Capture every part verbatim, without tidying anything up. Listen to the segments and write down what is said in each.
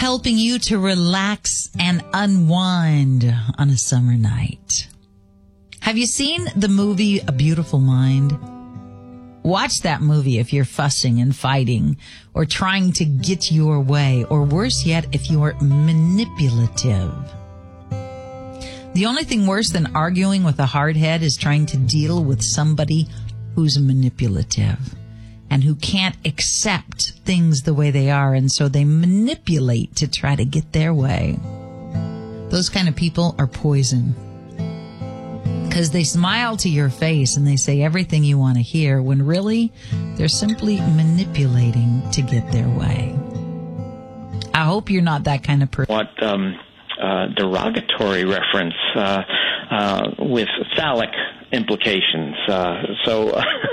helping you to relax and unwind on a summer night. Have you seen the movie A Beautiful Mind? Watch that movie if you're fussing and fighting or trying to get your way, or worse yet, if you are manipulative. The only thing worse than arguing with a hard head is trying to deal with somebody who's manipulative and who can't accept things the way they are, and so they manipulate to try to get their way. Those kind of people are poison. Because they smile to your face and they say everything you want to hear, when really they're simply manipulating to get their way. I hope you're not that kind of person. What um, uh, derogatory reference uh, uh, with phallic implications. Uh, so,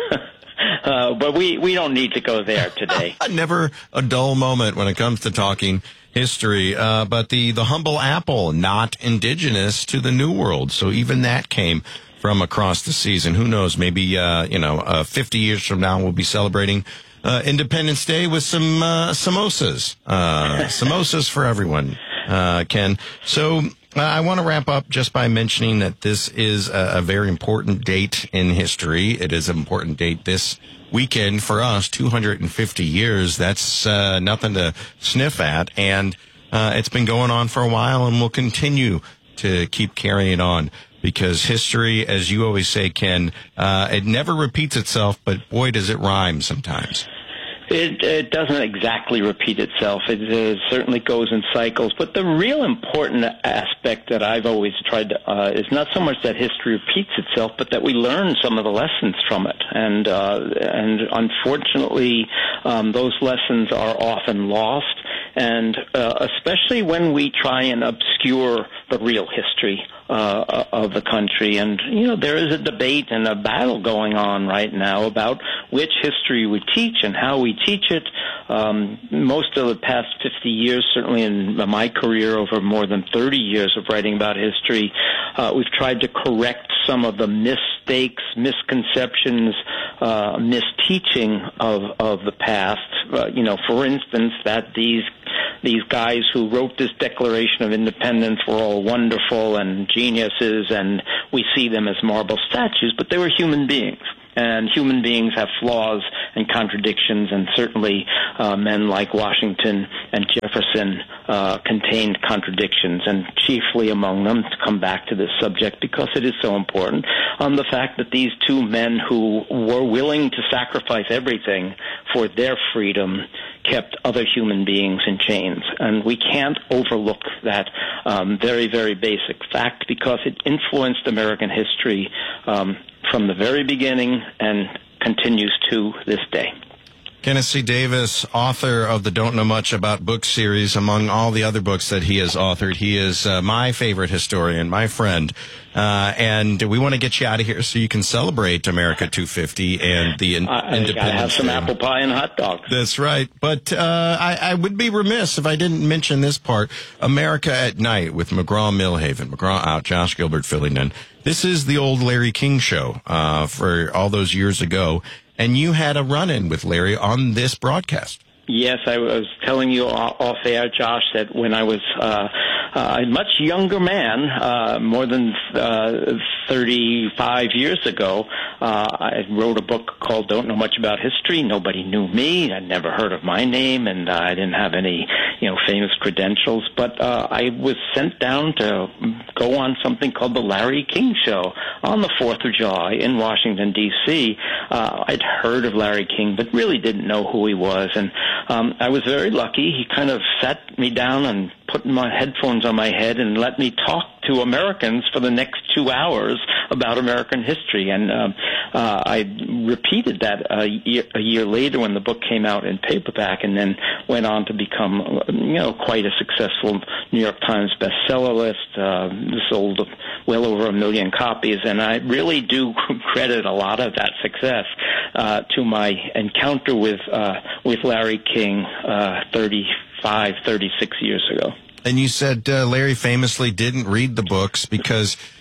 uh, but we, we don't need to go there today. Never a dull moment when it comes to talking history, uh, but the, the humble apple, not indigenous to the New World. So even that came from across the seas. And who knows, maybe, uh, you know, uh, fifty years from now, we'll be celebrating uh, Independence Day with some uh, samosas. Uh, samosas for everyone, uh, Ken. So uh, I want to wrap up just by mentioning that this is a, a very important date in history. It is an important date this weekend for us, two hundred fifty years. That's uh, nothing to sniff at. And uh, it's been going on for a while, and we'll continue to keep carrying it on, because history, as you always say, Ken, uh, it never repeats itself, but boy, does it rhyme sometimes. It, it doesn't exactly repeat itself. It uh, certainly goes in cycles. But the real important aspect that I've always tried to, uh, is not so much that history repeats itself, but that we learn some of the lessons from it. And, uh, and unfortunately, um, those lessons are often lost. And uh, especially when we try and obscure the real history uh, of the country. And, you know, there is a debate and a battle going on right now about which history we teach and how we teach it. Um, most of the past fifty years, certainly in my career over more than thirty years of writing about history, uh, we've tried to correct some of the mistakes, misconceptions, uh, misteaching of, of the past. Uh, you know, for instance, that these these guys who wrote this Declaration of Independence were all wonderful and geniuses, and we see them as marble statues, but they were human beings. And human beings have flaws and contradictions, and certainly uh, men like Washington and Jefferson uh, contained contradictions, and chiefly among them, to come back to this subject because it is so important, on the fact that these two men who were willing to sacrifice everything for their freedom kept other human beings in chains. And we can't overlook that um, very, very basic fact, because it influenced American history um, from the very beginning and continues to this day. Kenneth C. Davis, author of the Don't Know Much About book series, among all the other books that he has authored. He is uh, my favorite historian, my friend. Uh, and we want to get you out of here so you can celebrate America two fifty and the in- I, Independence I have some Day. apple pie and hot dogs. That's right. But uh, I, I would be remiss if I didn't mention this part. America at Night with McGraw-Millhaven. McGraw out, Josh Gilbert filling in. This is the old Larry King show uh, for all those years ago. And you had a run-in with Larry on this broadcast. Yes, I was telling you off air, Josh, that when I was uh, uh, a much younger man, uh, more than uh, thirty-five years ago, uh, I wrote a book called Don't Know Much About History. Nobody knew me. I'd never heard of my name, and uh, I didn't have any, you know, famous credentials. But uh, I was sent down to go on something called the Larry King Show on the fourth of July in Washington, D C Uh, I'd heard of Larry King, but really didn't know who he was. And um, I was very lucky. He kind of sat me down and put my headphones on my head and let me talk to Americans for the next two hours about American history. And uh, uh, I repeated that a year, a year later when the book came out in paperback, and then went on to become, you know, quite a successful New York Times bestseller list. Uh, sold well over a million copies, and I really do credit a lot of that success uh, to my encounter with uh, with Larry King uh, thirty-five, thirty-six years ago. And you said uh, Larry famously didn't read the books because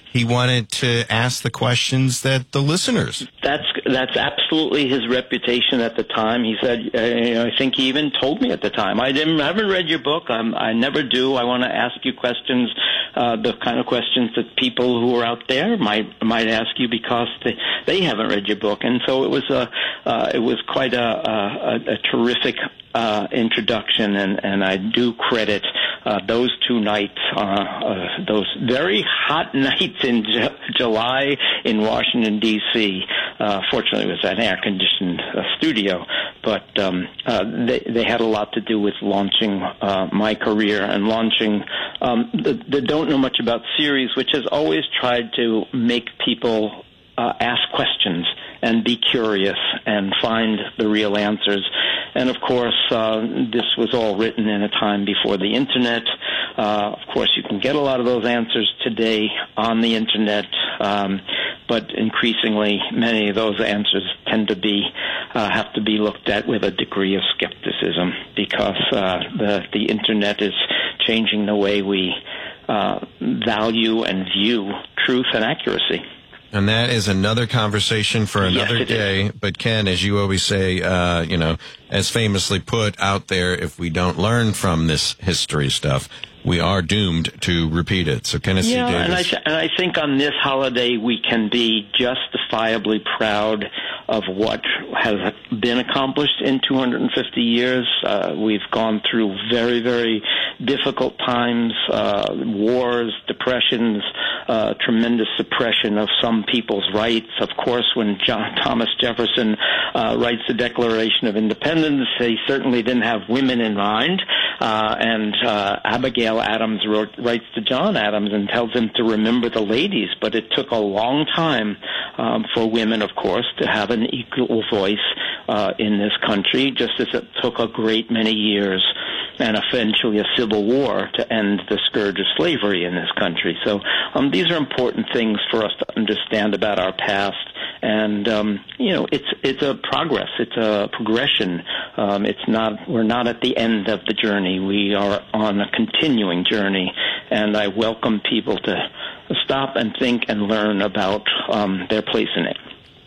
he wanted to ask the questions that the listeners. That's that's absolutely his reputation at the time. He said, uh, you know, I think he even told me at the time, I didn't, I haven't read your book. I'm, I never do. I want to ask you questions, uh, the kind of questions that people who are out there might might ask you because they, they haven't read your book. And so it was a uh, it was quite a, a, a terrific uh, introduction, and, and I do credit uh, those two nights, uh, uh, those very hot nights in Ju- July in Washington, D C Uh, fortunately, it was an air-conditioned uh, studio, but um, uh, they, they had a lot to do with launching uh, my career and launching um, the, the Don't Know Much About series, which has always tried to make people uh, ask questions and be curious and find the real answers. And, of course, uh, this was all written in a time before the Internet. Uh, of course, you can get a lot of those answers today on the Internet, um, but increasingly many of those answers tend to be uh, have to be looked at with a degree of skepticism because uh, the, the Internet is changing the way we uh, value and view truth and accuracy. And that is another conversation for another yes, day. Is. But Ken, as you always say, uh, you know, as famously put out there, if we don't learn from this history stuff, we are doomed to repeat it. So Kenneth C. Yeah, Davis. and I, th- and I think on this holiday we can be justifiably proud of what has been accomplished in two hundred fifty years. Uh, we've gone through very, very difficult times, uh, wars, depressions, uh, tremendous suppression of some people's rights. Of course, when John Thomas Jefferson uh, writes the Declaration of Independence, he certainly didn't have women in mind. Uh, and uh, Abigail Adams wrote, writes to John Adams and tells him to remember the ladies. But it took a long time um, for women, of course, to have an equal voice uh, in this country, just as it took a great many years and eventually a civil war to end the scourge of slavery in this country. So um, these are important things for us to understand about our past. And um, you know, it's it's a progress, it's a progression. Um, it's not we're not at the end of the journey. We are on a continuing journey, and I welcome people to stop and think and learn about um, their place in it.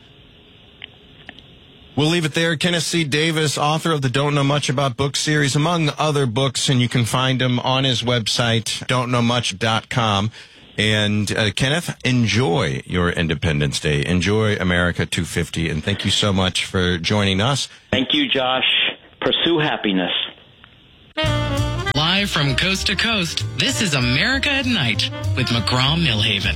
We'll leave it there. Kenneth C. Davis, author of the Don't Know Much About book series, among other books, and you can find him on his website, don't know much dot com. And uh, Kenneth, enjoy your Independence Day. Enjoy America two fifty, and thank you so much for joining us. Thank you, Josh. Pursue happiness. Live from coast to coast, this is America at Night with McGraw-Millhaven.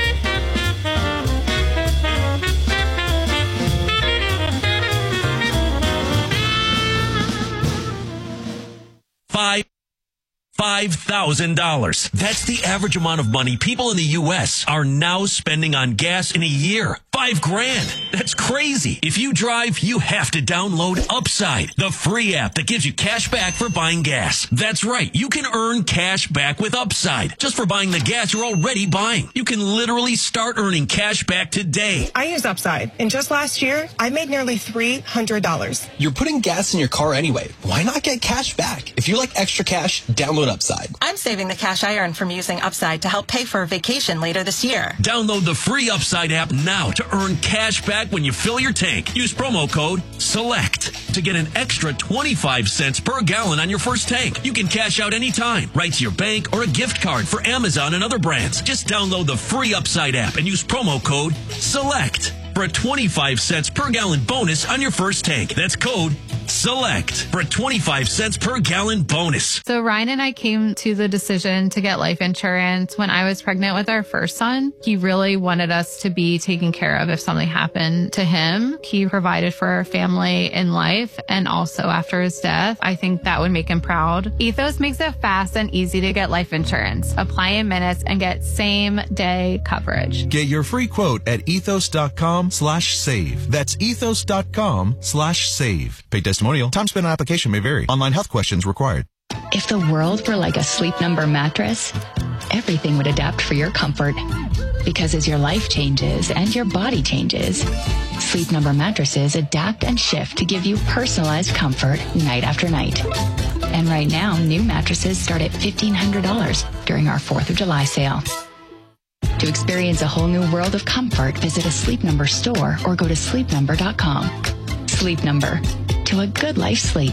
Five. five thousand dollars. That's the average amount of money people in the U S are now spending on gas in a year. Five grand. That's crazy. If you drive, you have to download Upside, the free app that gives you cash back for buying gas. That's right. You can earn cash back with Upside just for buying the gas you're already buying. You can literally start earning cash back today. I use Upside, and just last year, I made nearly three hundred dollars. You're putting gas in your car anyway. Why not get cash back? If you like extra cash, download Upside. I'm saving the cash I earn from using Upside to help pay for a vacation later this year. Download the free Upside app now to earn cash back when you fill your tank. Use promo code SELECT to get an extra twenty-five cents per gallon on your first tank. You can cash out anytime, right to your bank or a gift card for Amazon and other brands. Just download the free Upside app and use promo code SELECT for a twenty-five cents per gallon bonus on your first tank. That's code SELECT for a twenty-five cents per gallon bonus. So Ryan and I came to the decision to get life insurance when I was pregnant with our first son. He really wanted us to be taken care of if something happened to him. He provided for our family in life and also after his death. I think that would make him proud. Ethos makes it fast and easy to get life insurance. Apply in minutes and get same day coverage. Get your free quote at ethos.com slash save. That's ethos.com slash save. Paid testimonial. Time spent on application may vary. Online health questions required. If the world were like a Sleep Number mattress, everything would adapt for your comfort. Because as your life changes and your body changes, Sleep Number mattresses adapt and shift to give you personalized comfort night after night. And right now, new mattresses start at fifteen hundred dollars during our fourth of July sale. To experience a whole new world of comfort, visit a Sleep Number store or go to sleep number dot com. Sleep Number. To a good life sleep.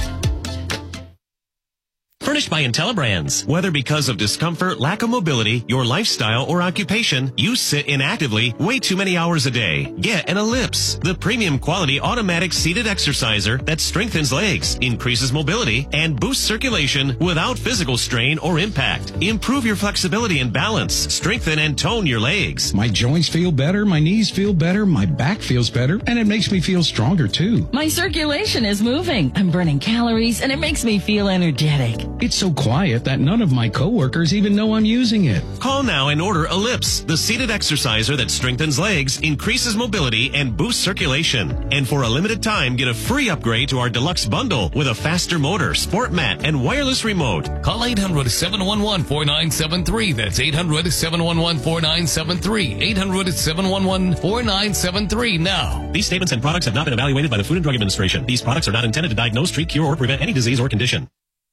Furnished by IntelliBrands. Whether because of discomfort, lack of mobility, your lifestyle, or occupation, you sit inactively way too many hours a day. Get an Ellipse, the premium quality automatic seated exerciser that strengthens legs, increases mobility, and boosts circulation without physical strain or impact. Improve your flexibility and balance. Strengthen and tone your legs. My joints feel better, my knees feel better, my back feels better, and it makes me feel stronger too. My circulation is moving. I'm burning calories, and it makes me feel energetic. It's so quiet that none of my coworkers even know I'm using it. Call now and order Ellipse, the seated exerciser that strengthens legs, increases mobility, and boosts circulation. And for a limited time, get a free upgrade to our deluxe bundle with a faster motor, sport mat, and wireless remote. Call eight hundred, seven one one, four nine seven three. That's eight hundred, seven one one, four nine seven three. eight hundred, seven one one, four nine seven three now. These statements and products have not been evaluated by the Food and Drug Administration. These products are not intended to diagnose, treat, cure, or prevent any disease or condition.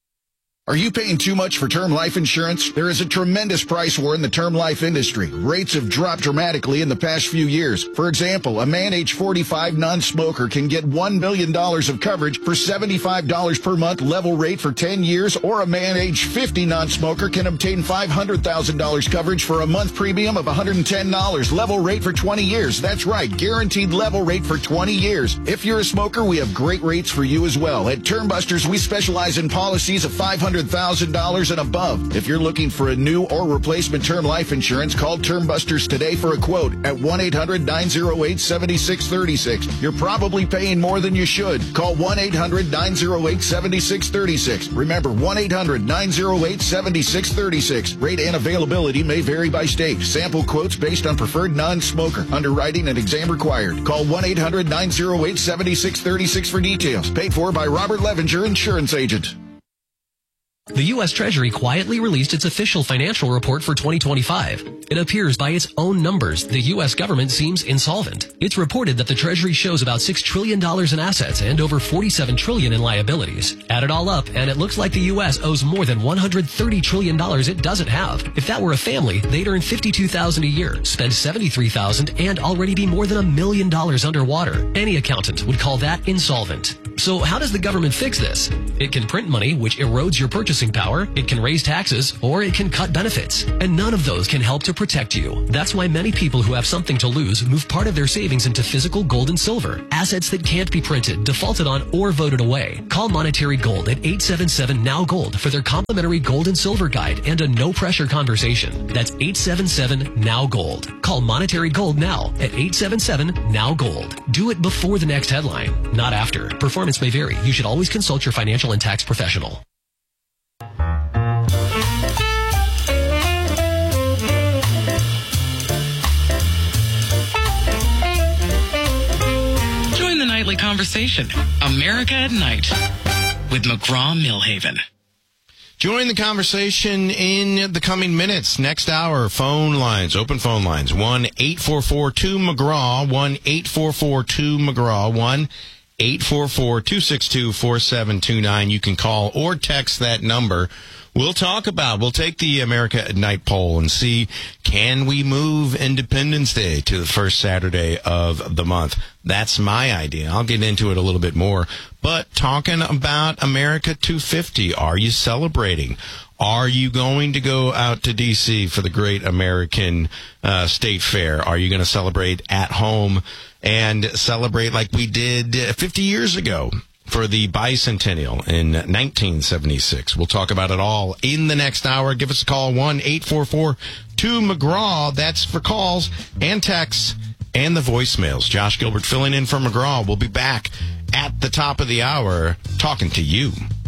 Are you paying too much for term life insurance? There is a tremendous price war in the term life industry. Rates have dropped dramatically in the past few years. For example, a man age forty-five non-smoker can get one million dollars of coverage for seventy-five dollars per month level rate for ten years, or a man age fifty non-smoker can obtain five hundred thousand dollars coverage for a month premium of one hundred ten dollars level rate for twenty years. That's right, guaranteed level rate for twenty years. If you're a smoker, we have great rates for you as well. At Term Busters, we specialize in policies of five hundred thousand dollars and above. If you're looking for a new or replacement term life insurance, call Term Busters today for a quote at one eight hundred, nine oh eight, seven six three six. You're probably paying more than you should. Call one eight hundred, nine oh eight, seven six three six. Remember, one eight hundred, nine oh eight, seven six three six. Rate and availability may vary by state. Sample quotes based on preferred non-smoker. Underwriting and exam required. Call one eight hundred, nine oh eight, seven six three six for details. Paid for by Robert Levinger, insurance agent. The U S Treasury quietly released its official financial report for twenty twenty-five. It appears by its own numbers the U S government seems insolvent. It's reported that the Treasury shows about six trillion dollars in assets and over forty-seven trillion dollars in liabilities. Add it all up, and it looks like the U S owes more than one hundred thirty trillion dollars it doesn't have. If that were a family, they'd earn fifty-two thousand dollars a year, spend seventy-three thousand dollars, and already be more than a million dollars underwater. Any accountant would call that insolvent. So how does the government fix this? It can print money, which erodes your purchasing power, it can raise taxes, or it can cut benefits. And none of those can help to protect you. That's why many people who have something to lose move part of their savings into physical gold and silver, assets that can't be printed, defaulted on, or voted away. Call Monetary Gold at eight seven seven, N O W Gold for their complimentary gold and silver guide and a no-pressure conversation. That's eight seven seven, N O W Gold. Call Monetary Gold now at eight seven seven, N O W Gold. Do it before the next headline, not after. Performance may vary. You should always consult your financial and tax professional. Join the nightly conversation, America at Night, with McGraw-Milhaven. Join the conversation in the coming minutes. Next hour, phone lines, open phone lines, one eight four four two McGraw, one eight four four two McGraw, one eight four four two six two four seven two nine. You can call or text that number. We'll talk about, we'll take the America at Night poll and see, can we move Independence Day to the first Saturday of the month? That's my idea. I'll get into it a little bit more. But talking about America two fifty, are you celebrating? Are you going to go out to D C for the Great American uh, State Fair? Are you going to celebrate at home and celebrate like we did fifty years ago for the bicentennial in nineteen seventy-six? We'll talk about it all in the next hour. Give us a call, one eight four four two McGraw. That's for calls and texts and the voicemails. Josh Gilbert filling in for McGraw. We'll be back at the top of the hour talking to you.